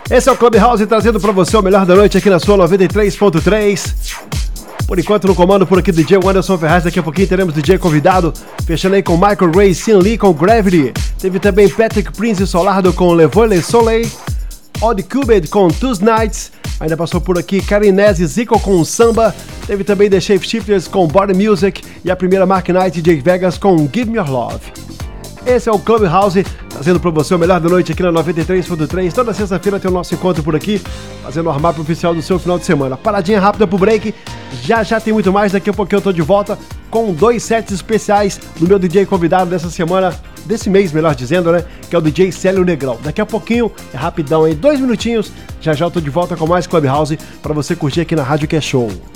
Esse é o Clubhouse trazendo pra você o melhor da noite aqui na sua 93.3. Por enquanto no comando por aqui DJ Anderson Ferraz, daqui a pouquinho teremos DJ convidado, fechando aí com Michael Ray, Sean Lee com Gravity, teve também Patrick Prince Solardo com Le Voile Soleil, Odd Cubed com Tuesday Nights, ainda passou por aqui Karinese Zico com Samba, teve também The Shapeshifters com Body Music e a primeira Mark Knight DJ Vegas com Give Me Your Love. Esse é o Clubhouse, trazendo pra você o melhor da noite aqui na 93.3. Toda sexta-feira tem o nosso encontro por aqui, fazendo o armário oficial do seu final de semana. Paradinha rápida pro break, já tem muito mais. Daqui a pouquinho eu tô de volta com 2 sets especiais do meu DJ convidado dessa semana, desse mês, melhor dizendo, né? Que é o DJ Célio Negrão. Daqui a pouquinho, é rapidão aí, 2 minutinhos, já eu tô de volta com mais Clubhouse pra você curtir aqui na Rádio Que é Show.